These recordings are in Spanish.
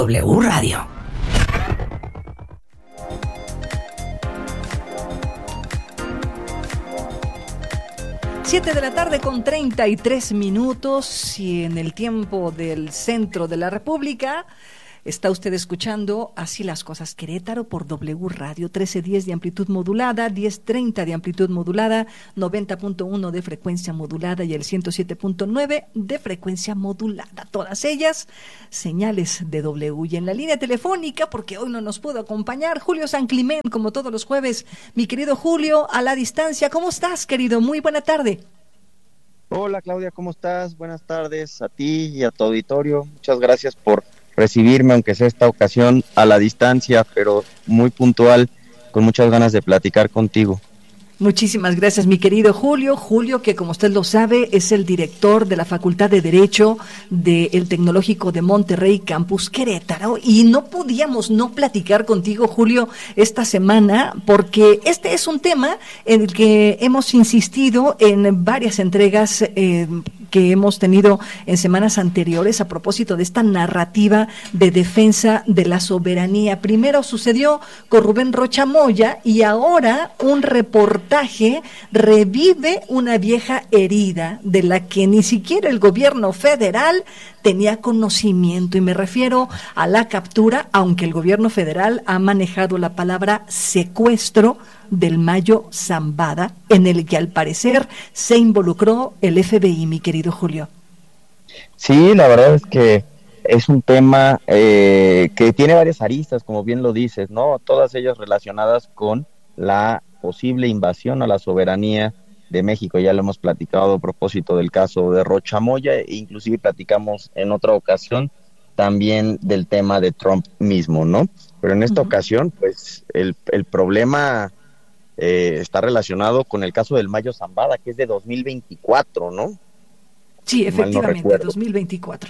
W Radio. Siete de la tarde con 33 minutos y en el tiempo del centro de la República. Está usted escuchando Así las Cosas Querétaro por W Radio, 1310 de amplitud modulada, 1030 de amplitud modulada, 90.1 de frecuencia modulada y el 107.9 de frecuencia modulada. Todas ellas señales de W. Y en la línea telefónica, porque hoy no nos pudo acompañar, Julio San Clement, como todos los jueves. Mi querido Julio, a la distancia, ¿cómo estás, querido? Muy buena tarde. Hola, Claudia, ¿cómo estás? Buenas tardes a ti y a tu auditorio. Muchas gracias por recibirme, aunque sea esta ocasión a la distancia, pero muy puntual, con muchas ganas de platicar contigo. Muchísimas gracias, mi querido Julio. Julio, que como usted lo sabe, es el director de la Facultad de Derecho del Tecnológico de Monterrey, Campus Querétaro, y no podíamos no platicar contigo, Julio, esta semana, porque este es un tema en el que hemos insistido en varias entregas que hemos tenido en semanas anteriores a propósito de esta narrativa de defensa de la soberanía. Primero sucedió con Rubén Rocha Moya y ahora un reportaje revive una vieja herida de la que ni siquiera el gobierno federal tenía conocimiento, y me refiero a la captura, aunque el gobierno federal ha manejado la palabra secuestro del Mayo Zambada, en el que al parecer se involucró el FBI, mi querido Julio. Sí, la verdad es que es un tema que tiene varias aristas, como bien lo dices, ¿no? Todas ellas relacionadas con la posible invasión a la soberanía de México. Ya lo hemos platicado a propósito del caso de Rocha Moya, e inclusive platicamos en otra ocasión también del tema de Trump mismo, ¿no? Pero en esta ocasión, pues, el problema está relacionado con el caso del Mayo Zambada, que es de 2024, ¿no? Sí, efectivamente, no 2024.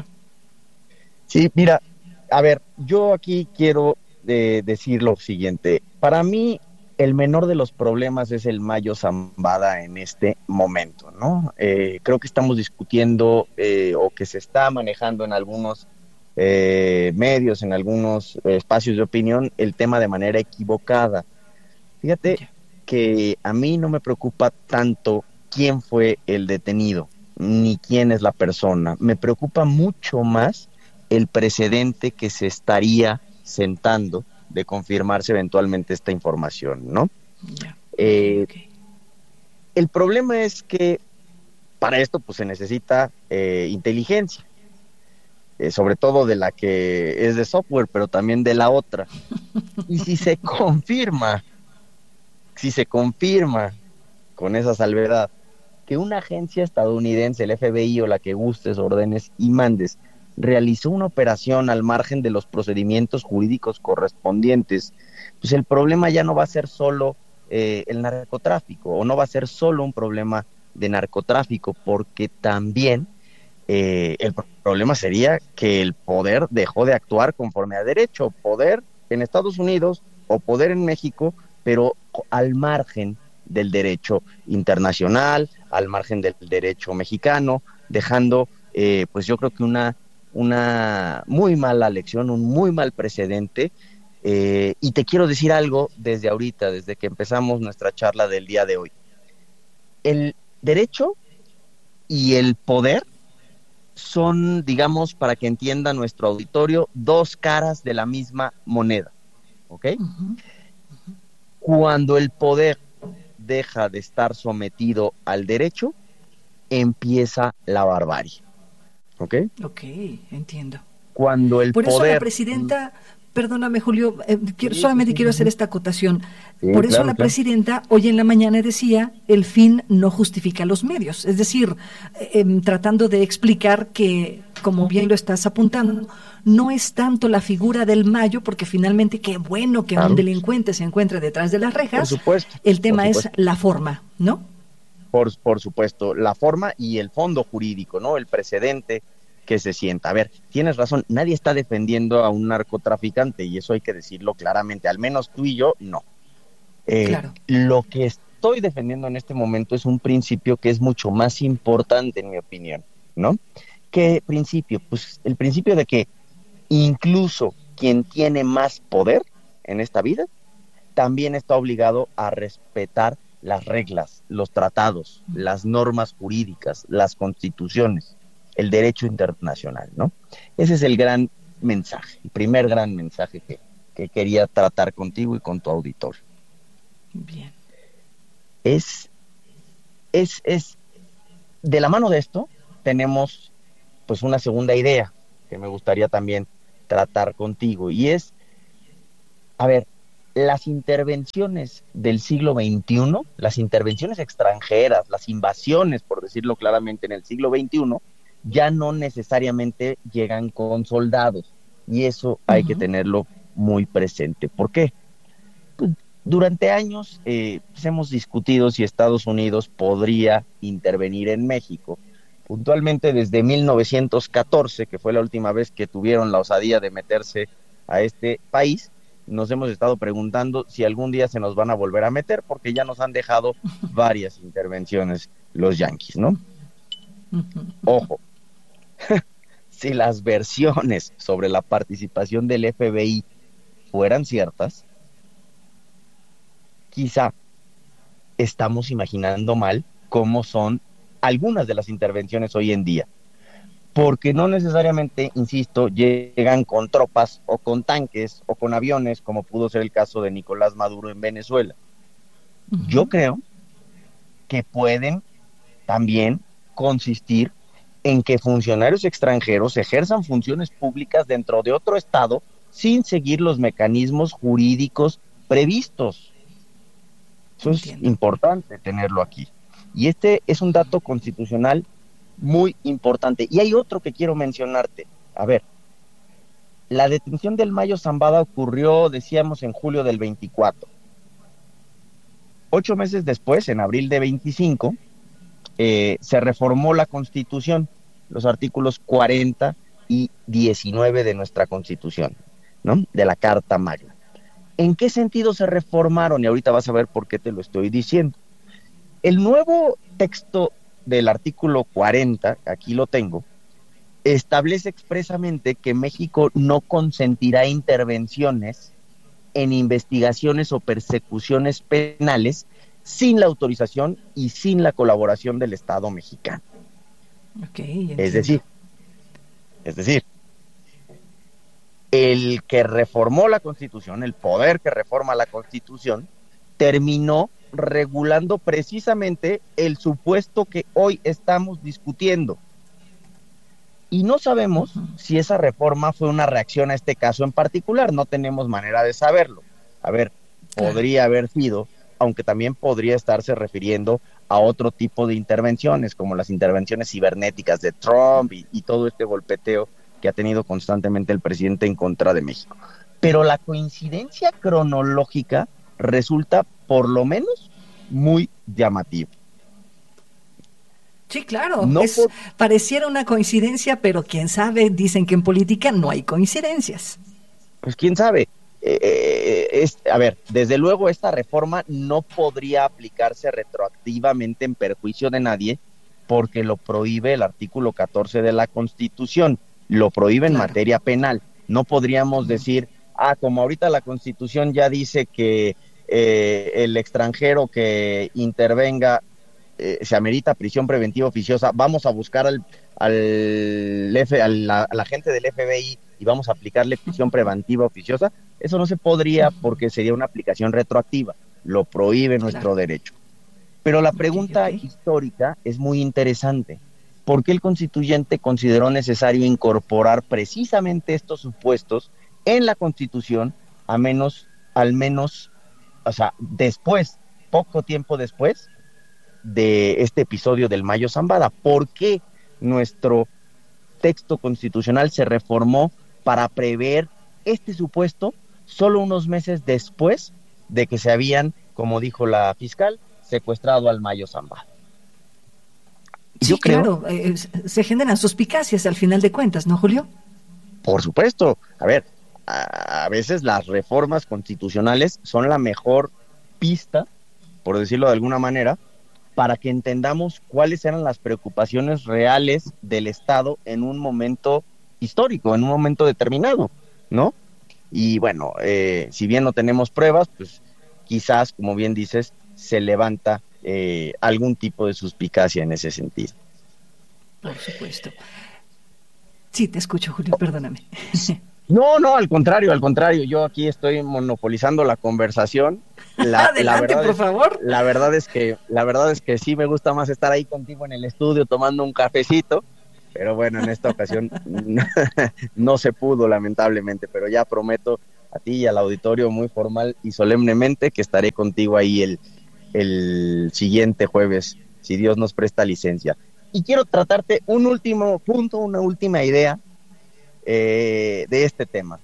Sí, mira, a ver, yo aquí quiero decir lo siguiente. Para mí, el menor de los problemas es el Mayo Zambada en este momento, ¿no? Creo que estamos discutiendo o que se está manejando en algunos medios, en algunos espacios de opinión, el tema de manera equivocada. Fíjate que a mí no me preocupa tanto quién fue el detenido, ni quién es la persona. Me preocupa mucho más el precedente que se estaría sentando de confirmarse eventualmente esta información, ¿no? El problema es que para esto pues se necesita inteligencia, sobre todo de la que es de software, pero también de la otra. Y si se confirma con esa salvedad que una agencia estadounidense, el FBI o la que gustes, ordenes y mandes, realizó una operación al margen de los procedimientos jurídicos correspondientes, pues el problema ya no va a ser solo el narcotráfico, o no va a ser solo un problema de narcotráfico, porque también el problema sería que el poder dejó de actuar conforme a derecho, poder en Estados Unidos o poder en México, pero al margen del derecho internacional, al margen del derecho mexicano, dejando pues yo creo que una muy mala lección, un muy mal precedente, y te quiero decir algo desde ahorita, desde que empezamos nuestra charla del día de hoy. El derecho y el poder son, digamos, para que entienda nuestro auditorio, dos caras de la misma moneda, ¿ok? Cuando el poder deja de estar sometido al derecho, empieza la barbarie. ¿Ok? Ok, entiendo. Cuando el Por poder... eso la presidenta, perdóname Julio, quiero hacer esta acotación. Sí, Por eso claro, la presidenta hoy en la mañana decía, el fin no justifica los medios. Es decir, tratando de explicar que, como bien lo estás apuntando, no es tanto la figura del Mayo, porque finalmente qué bueno que un delincuente se encuentre detrás de las rejas. Por supuesto. El tema es la forma, ¿no? Por supuesto, la forma y el fondo jurídico, ¿no? El precedente que se sienta. A ver, tienes razón, nadie está defendiendo a un narcotraficante, y eso hay que decirlo claramente, al menos tú y yo, no. Claro. Lo que estoy defendiendo en este momento es un principio que es mucho más importante, en mi opinión, ¿no? ¿Qué principio? Pues el principio de que incluso quien tiene más poder en esta vida también está obligado a respetar las reglas, los tratados, las normas jurídicas, las constituciones, el derecho internacional, ¿no? Ese es el gran mensaje, el primer gran mensaje que quería tratar contigo y con tu auditorio. Bien. Es de la mano de esto tenemos pues una segunda idea que me gustaría también tratar contigo, y es, a ver, las intervenciones del siglo XXI, las intervenciones extranjeras, las invasiones, por decirlo claramente, en el siglo XXI, ya no necesariamente llegan con soldados, y eso hay que tenerlo muy presente. ¿Por qué? Pues, durante años hemos discutido si Estados Unidos podría intervenir en México, puntualmente desde 1914, que fue la última vez que tuvieron la osadía de meterse a este país. Nos hemos estado preguntando si algún día se nos van a volver a meter, porque ya nos han dejado varias intervenciones los yanquis, ¿no? Ojo, si las versiones sobre la participación del FBI fueran ciertas, quizá estamos imaginando mal cómo son algunas de las intervenciones hoy en día, porque no necesariamente, insisto, llegan con tropas o con tanques o con aviones, como pudo ser el caso de Nicolás Maduro en Venezuela. Yo creo que pueden también consistir en que funcionarios extranjeros ejerzan funciones públicas dentro de otro estado sin seguir los mecanismos jurídicos previstos. Eso es importante tenerlo aquí. Y este es un dato constitucional muy importante. Y hay otro que quiero mencionarte. A ver, la detención del Mayo Zambada ocurrió, decíamos, en julio del 24. 8 meses después, en abril de 25, se reformó la Constitución, los artículos 40 y 19 de nuestra Constitución, ¿no? De la Carta Magna. ¿En qué sentido se reformaron? Y ahorita vas a ver por qué te lo estoy diciendo. El nuevo texto del artículo 40, aquí lo tengo, establece expresamente que México no consentirá intervenciones en investigaciones o persecuciones penales sin la autorización y sin la colaboración del Estado mexicano. Okay, es decir, el que reformó la Constitución, el poder que reforma la Constitución, terminó regulando precisamente el supuesto que hoy estamos discutiendo. Y no sabemos si esa reforma fue una reacción a este caso en particular, no tenemos manera de saberlo. A ver, podría haber sido, aunque también podría estarse refiriendo a otro tipo de intervenciones, como las intervenciones cibernéticas de Trump y todo este golpeteo que ha tenido constantemente el presidente en contra de México. Pero la coincidencia cronológica resulta, por lo menos, muy llamativa. Sí, claro, pareciera una coincidencia, pero quién sabe, dicen que en política no hay coincidencias. Pues quién sabe. A ver, desde luego esta reforma no podría aplicarse retroactivamente en perjuicio de nadie, porque lo prohíbe el artículo 14 de la Constitución, lo prohíbe en materia penal. No podríamos decir, como ahorita la Constitución ya dice que el extranjero que intervenga se amerita prisión preventiva oficiosa, vamos a buscar a la gente del FBI y vamos a aplicarle prisión preventiva oficiosa. Eso no se podría, porque sería una aplicación retroactiva, lo prohíbe nuestro derecho. Pero la pregunta histórica es muy interesante. ¿Por qué el constituyente consideró necesario incorporar precisamente estos supuestos en la Constitución, al menos, o sea, después, poco tiempo después de este episodio del Mayo Zambada? ¿Por qué nuestro texto constitucional se reformó para prever este supuesto solo unos meses después de que se habían, como dijo la fiscal, secuestrado al Mayo Zambada? Sí, yo creo, claro, se generan suspicacias al final de cuentas, ¿no, Julio? Por supuesto. A ver, a veces las reformas constitucionales son la mejor pista, por decirlo de alguna manera, para que entendamos cuáles eran las preocupaciones reales del Estado en un momento histórico, en un momento determinado, ¿no? Y bueno, si bien no tenemos pruebas, pues quizás, como bien dices, se levanta algún tipo de suspicacia en ese sentido. Por supuesto. Sí, te escucho, Julio, perdóname. No, al contrario, yo aquí estoy monopolizando la conversación. Adelante, por favor. La verdad es que sí me gusta más estar ahí contigo en el estudio tomando un cafecito, pero bueno, en esta ocasión no se pudo, lamentablemente, pero ya prometo a ti y al auditorio muy formal y solemnemente que estaré contigo ahí el siguiente jueves, si Dios nos presta licencia. Y quiero tratarte un último punto, una última idea de este tema.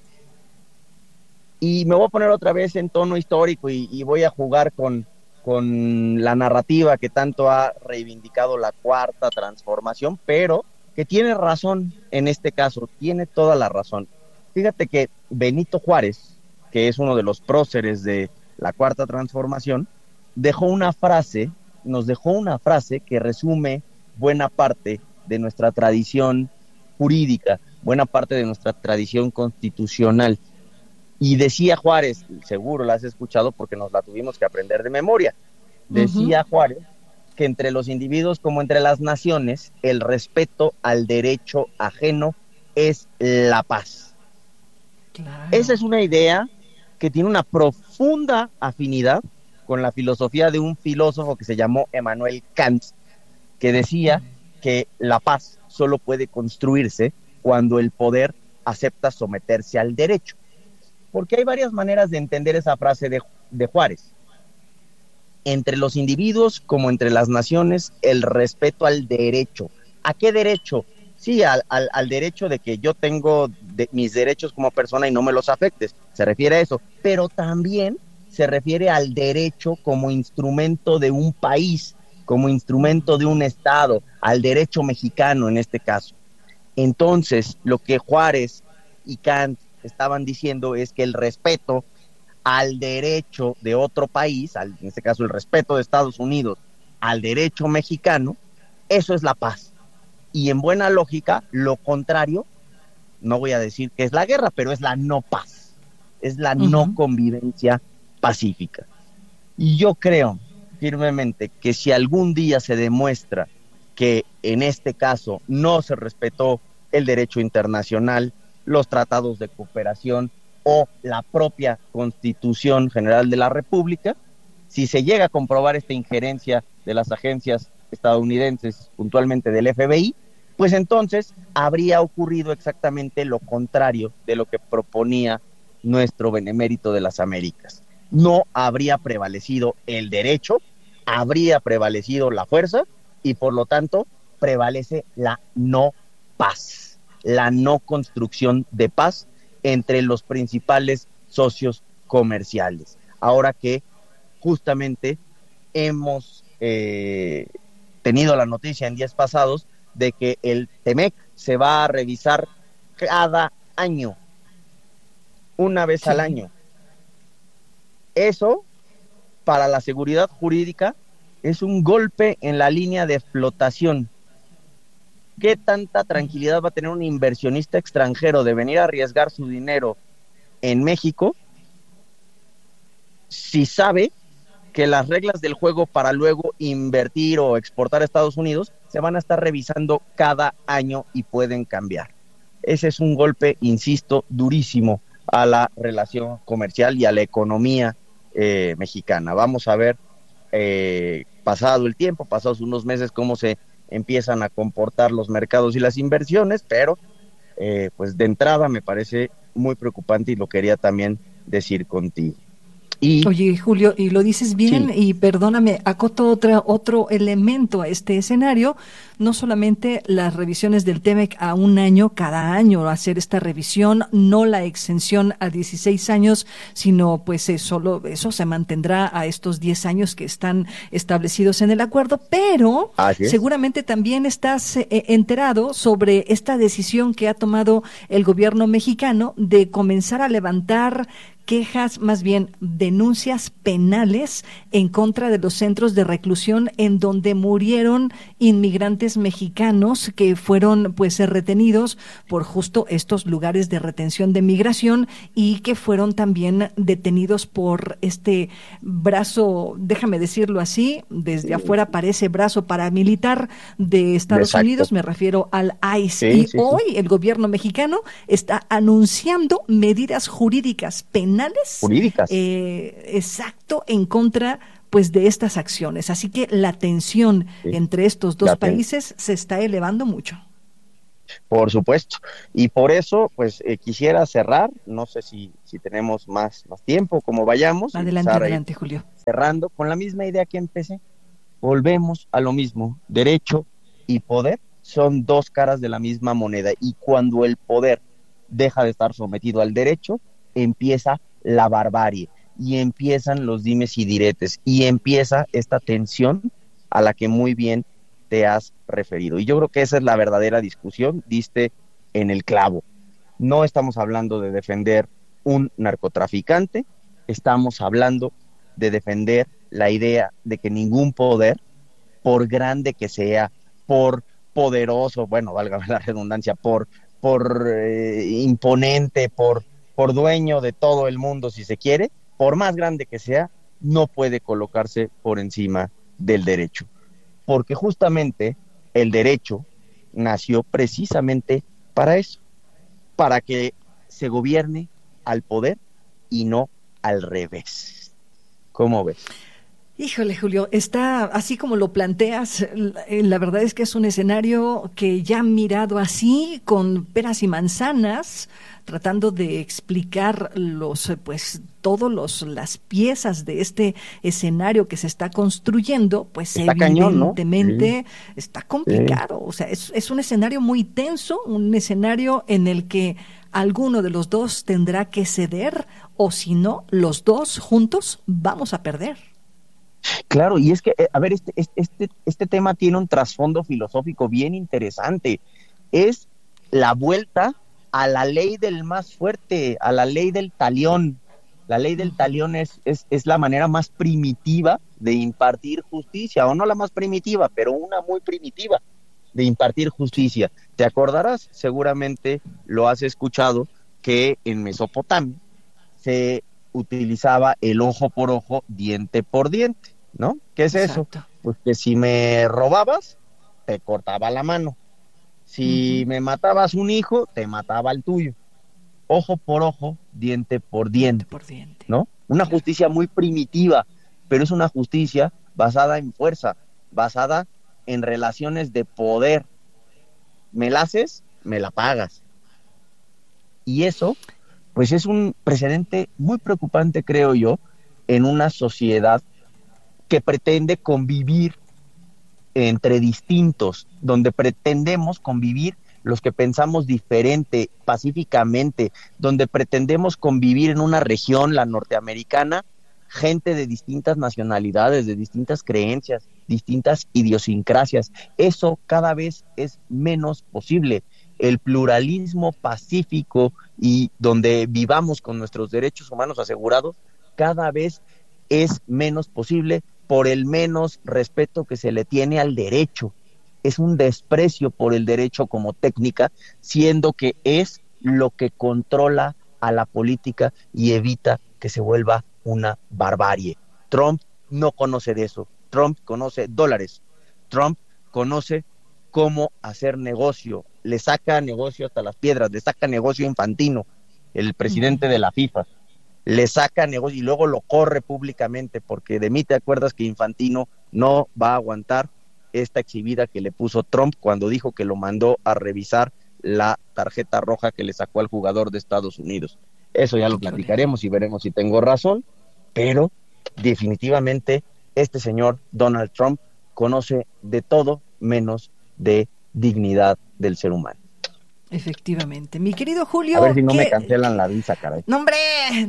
Y me voy a poner otra vez en tono histórico y voy a jugar con la narrativa que tanto ha reivindicado la Cuarta Transformación, pero que tiene razón en este caso, tiene toda la razón. Fíjate que Benito Juárez, que es uno de los próceres de la Cuarta Transformación, nos dejó una frase que resume buena parte de nuestra tradición jurídica, buena parte de nuestra tradición constitucional. Y decía Juárez, seguro la has escuchado porque nos la tuvimos que aprender de memoria, decía Juárez que entre los individuos como entre las naciones, el respeto al derecho ajeno es la paz. Claro. Esa es una idea que tiene una profunda afinidad con la filosofía de un filósofo que se llamó Emmanuel Kant, que decía que la paz solo puede construirse cuando el poder acepta someterse al derecho. Porque hay varias maneras de entender esa frase de Juárez. Entre los individuos como entre las naciones, el respeto al derecho. ¿A qué derecho? Sí, al derecho de que yo tengo mis derechos como persona y no me los afectes. Se refiere a eso. Pero también se refiere al derecho como instrumento de un país, como instrumento de un Estado, al derecho mexicano en este caso. Entonces, lo que Juárez y Kant estaban diciendo es que el respeto al derecho de otro país, en este caso el respeto de Estados Unidos al derecho mexicano, eso es la paz. Y en buena lógica, lo contrario, no voy a decir que es la guerra, pero es la no paz, es la no convivencia pacífica. Y yo creo firmemente que si algún día se demuestra que en este caso no se respetó el derecho internacional, los tratados de cooperación o la propia Constitución General de la República, si se llega a comprobar esta injerencia de las agencias estadounidenses, puntualmente del FBI, pues entonces habría ocurrido exactamente lo contrario de lo que proponía nuestro benemérito de las Américas. No habría prevalecido el derecho, habría prevalecido la fuerza y por lo tanto prevalece la no paz, la no construcción de paz entre los principales socios comerciales. Ahora que justamente hemos tenido la noticia en días pasados de que el TEMEC se va a revisar cada año, una vez al año. Eso, para la seguridad jurídica, es un golpe en la línea de flotación. ¿Qué tanta tranquilidad va a tener un inversionista extranjero de venir a arriesgar su dinero en México si sabe que las reglas del juego para luego invertir o exportar a Estados Unidos se van a estar revisando cada año y pueden cambiar? Ese es un golpe, insisto, durísimo a la relación comercial y a la economía mexicana. Vamos a ver, pasado el tiempo, pasados unos meses, cómo se empiezan a comportar los mercados y las inversiones, pero pues de entrada me parece muy preocupante y lo quería también decir contigo. Oye, Julio, y lo dices bien, sí. Y perdóname, acoto otro elemento a este escenario, no solamente las revisiones del TEMEC a un año, cada año hacer esta revisión, no la exención a 16 años, sino pues solo eso se mantendrá a estos 10 años que están establecidos en el acuerdo, pero seguramente también estás enterado sobre esta decisión que ha tomado el gobierno mexicano de comenzar a levantar quejas, más bien denuncias penales en contra de los centros de reclusión en donde murieron inmigrantes mexicanos que fueron pues retenidos por justo estos lugares de retención de migración y que fueron también detenidos por este brazo, déjame decirlo así, desde afuera parece brazo paramilitar de Estados Unidos, me refiero al ICE. Hoy el gobierno mexicano está anunciando medidas jurídicas penales, exacto, en contra pues de estas acciones. Así que la tensión entre estos dos países se está elevando mucho. Por supuesto. Y por eso, pues quisiera cerrar, no sé si tenemos más tiempo, como vayamos. Adelante, Julio. Cerrando con la misma idea que empecé. Volvemos a lo mismo. Derecho y poder son dos caras de la misma moneda. Y cuando el poder deja de estar sometido al derecho, empieza la barbarie. Y empiezan los dimes y diretes. Y empieza esta tensión a la que muy bien te has referido. Y yo creo que esa es la verdadera discusión, diste en el clavo. No estamos hablando de defender un narcotraficante, estamos hablando de defender la idea de que ningún poder, por grande que sea, por poderoso, bueno, válgame la redundancia, por imponente, por dueño de todo el mundo, si se quiere, por más grande que sea, no puede colocarse por encima del derecho. Porque justamente el derecho nació precisamente para eso, para que se gobierne al poder y no al revés. ¿Cómo ves? Híjole, Julio, está así como lo planteas, la verdad es que es un escenario que ya mirado así, con peras y manzanas, tratando de explicar las piezas de este escenario que se está construyendo, pues está evidentemente cañón, ¿no? Está complicado. O sea, es un escenario muy tenso, un escenario en el que alguno de los dos tendrá que ceder, o si no, los dos juntos vamos a perder. Claro, y es que, a ver, este tema tiene un trasfondo filosófico bien interesante. Es la vuelta a la ley del más fuerte, a la ley del talión. La ley del talión es la manera más primitiva de impartir justicia, o no la más primitiva, pero una muy primitiva de impartir justicia. Te acordarás, seguramente lo has escuchado, que en Mesopotamia se utilizaba el ojo por ojo, diente por diente, ¿no? ¿Qué es Exacto. eso? Pues que si me robabas, te cortaba la mano. Si me matabas un hijo, te mataba el tuyo. Ojo por ojo, diente por diente, ¿no? Una justicia muy primitiva, pero es una justicia basada en fuerza, basada en relaciones de poder. Me la haces, me la pagas. Y eso, pues es un precedente muy preocupante, creo yo, en una sociedad que pretende convivir entre distintos, donde pretendemos convivir los que pensamos diferente, pacíficamente, donde pretendemos convivir en una región, la norteamericana, gente de distintas nacionalidades, de distintas creencias, distintas idiosincrasias. Eso cada vez es menos posible. El pluralismo pacífico y donde vivamos con nuestros derechos humanos asegurados, cada vez es menos posible por el menos respeto que se le tiene al derecho. Es un desprecio por el derecho como técnica, siendo que es lo que controla a la política y evita que se vuelva una barbarie. Trump no conoce de eso. Trump conoce dólares. Trump conoce cómo hacer negocio. Le saca negocio hasta las piedras, le saca negocio a Infantino, el presidente de la FIFA. Le saca negocio y luego lo corre públicamente, porque de mí te acuerdas que Infantino no va a aguantar esta exhibida que le puso Trump cuando dijo que lo mandó a revisar la tarjeta roja que le sacó al jugador de Estados Unidos. Eso ya lo platicaremos y veremos si tengo razón, pero definitivamente este señor Donald Trump conoce de todo menos de dignidad del ser humano. Efectivamente. Mi querido Julio... A ver si no me cancelan la visa, caray. No, hombre.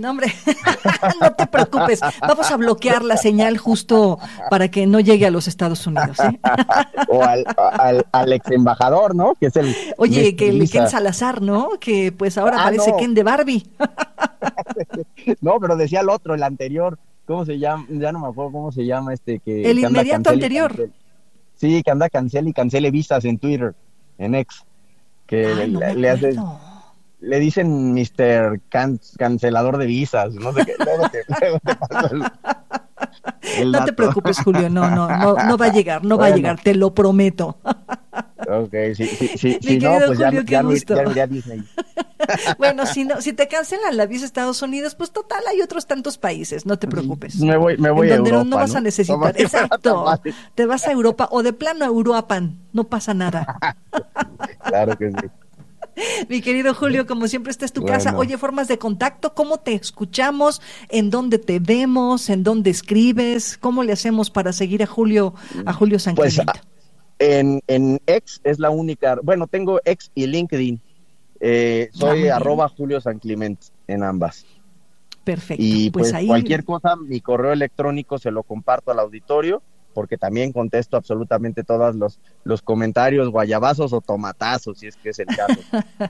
No te preocupes. Vamos a bloquear la señal justo para que no llegue a los Estados Unidos, ¿eh? O al ex embajador, ¿no? Que es el... Oye, que el Ken Salazar, ¿no? Que pues ahora parece Ken de Barbie. No, pero decía el otro, el anterior. ¿Cómo se llama? Ya no me acuerdo cómo se llama que El que anda inmediato anterior. Sí, que anda y cancele visas en Twitter, en X, que Ah, no me le hace, acuerdo. le dicen Mr. Cancelador de visas, no sé qué, luego te paso el No te dato. preocupes, Julio, no va a llegar, no va a Bueno, llegar, te lo prometo. ok, Mi no, querido pues Julio, qué gusto. ya me iré a Disney. Bueno, si no, si te cancelan la visa a Estados Unidos, pues total, hay otros tantos países, no te preocupes. Me En voy a donde no Europa, vas a ¿no? Como necesitar. si fuera tan Exacto. fácil. Te vas a Europa o de plano a Uruapan, no pasa nada. Claro que sí. Mi querido Julio, como siempre, esta es tu casa. Bueno, Oye, formas de contacto, ¿cómo te escuchamos? ¿En dónde te vemos? ¿En dónde escribes? ¿Cómo le hacemos para seguir a Julio San pues Clemente? en X es la única, bueno, tengo X y LinkedIn. Ah, Soy muy bien. @Julio San Clement en ambas. Perfecto. Y Pues pues ahí, cualquier cosa, mi correo electrónico se lo comparto al auditorio, porque también contesto absolutamente todos los comentarios, guayabazos o tomatazos, si es que es el caso.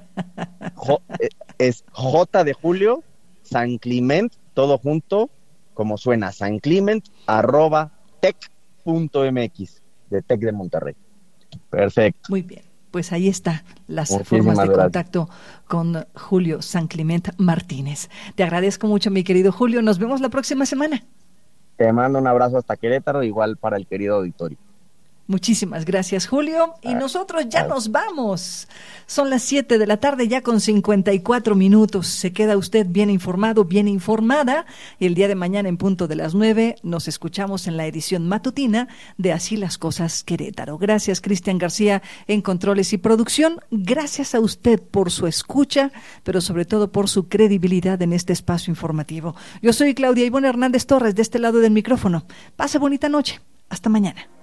Es J de Julio, San Clement, todo junto, como suena, San Clement, @tech.mx, de Tech de Monterrey. Perfecto. muy bien. Pues ahí está las formas Muchísimas de gracias. contacto con Julio San Clemente Martínez. Te agradezco mucho, mi querido Julio. Nos vemos la próxima semana. Te mando un abrazo hasta Querétaro, igual para el querido auditorio. Muchísimas gracias, Julio. Y Ah, nosotros ya ah, nos vamos. Son las 7 de la tarde, ya con 54 minutos. Se queda usted bien informado, bien informada. Y el día de mañana, en punto de las 9, nos escuchamos en la edición matutina de Así las Cosas Querétaro. Gracias, Cristian García, en controles y producción. Gracias a usted por su escucha, pero sobre todo por su credibilidad en este espacio informativo. Yo soy Claudia Ivonne Hernández Torres, de este lado del micrófono. Pase bonita noche. Hasta mañana.